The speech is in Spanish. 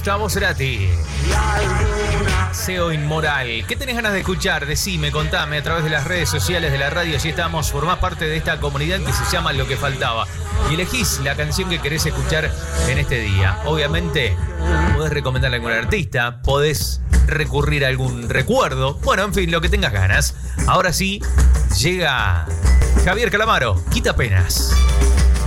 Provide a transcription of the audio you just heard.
Gustavo Cerati. SEO Inmoral. ¿Qué tenés ganas de escuchar? Decime, contame a través de las redes sociales de la radio. Si estamos, formás parte de esta comunidad que se llama Lo que Faltaba. Y elegís la canción que querés escuchar en este día. Obviamente, podés recomendarle a algún artista, podés recurrir a algún recuerdo. Bueno, en fin, lo que tengas ganas. Ahora sí, llega Javier Calamaro. Quita penas.